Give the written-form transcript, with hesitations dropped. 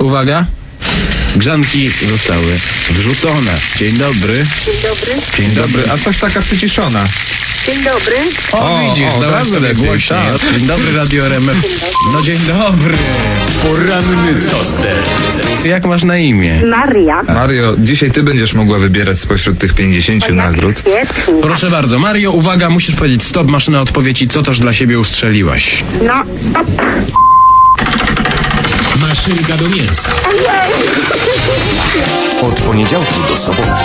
Uwaga. Grzanki zostały wrzucone. Dzień dobry. Dzień dobry. Dzień dobry. A coś taka przyciszona. Dzień dobry. O, widzisz, od dałem razu sobie lepiej, głośniej. tak. Dzień dobry, Radio RMF. No dzień dobry. Poranny toster. Jak masz na imię? Maria. Mario, dzisiaj ty będziesz mogła wybierać spośród tych 50 nagród. Świetnie. Proszę bardzo. Mario, uwaga, musisz powiedzieć stop, maszyna odpowiedzi, co też dla siebie ustrzeliłaś. No, stop. Maszynka do mięsa. Od poniedziałku do soboty